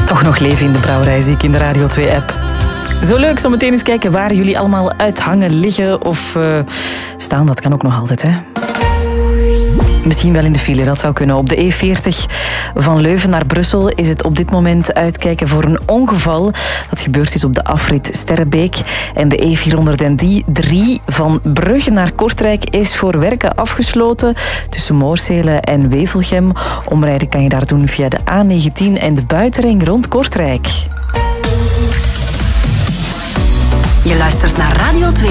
Toch nog leven in de brouwerij, zie ik in de Radio 2-app. Zo leuk, zo meteen eens kijken waar jullie allemaal uithangen, liggen of staan. Dat kan ook nog altijd, hè. Misschien wel in de file, dat zou kunnen. Op de E40 van Leuven naar Brussel is het op dit moment uitkijken voor een ongeval. Dat gebeurd is op de afrit Sterrebeek. En de E403 van Brugge naar Kortrijk is voor werken afgesloten tussen Moorsele en Wevelgem. Omrijden kan je daar doen via de A19 en de buitenring rond Kortrijk. Je luistert naar Radio 2.